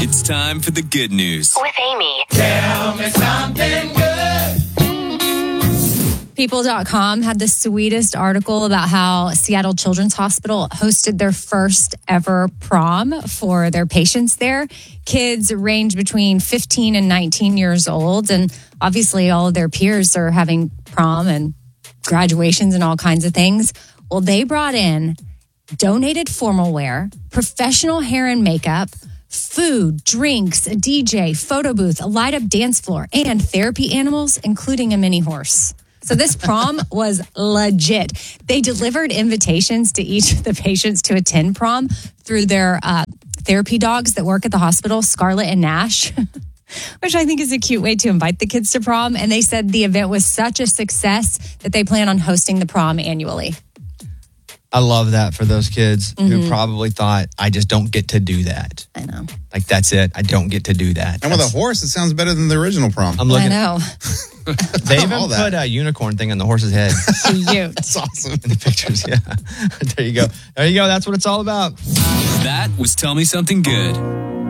It's time for the good news. With Amy. Tell me something good. People.com had the sweetest article about how Seattle Children's Hospital hosted their first ever prom for their patients there. Kids range between 15 and 19 years old. And obviously all of their peers are having prom and graduations and all kinds of things. Well, they brought in donated formal wear, professional hair and makeup, food, drinks, a DJ, photo booth, a light-up dance floor, and therapy animals, including a mini horse. So this prom was legit. They delivered invitations to each of the patients to attend prom through their therapy dogs that work at the hospital, Scarlett and Nash, which I think is a cute way to invite the kids to prom. And they said the event was such a success that they plan on hosting the prom annually. I love that for those kids who probably thought, I just don't get to do that. I know. Like, that's it. I don't get to do that. And with a horse, it sounds better than the original prom. I'm looking. I know. They even put a unicorn thing on the horse's head. Cute. That's awesome. In the pictures, yeah. There you go. There you go. That's what it's all about. That was Tell Me Something Good.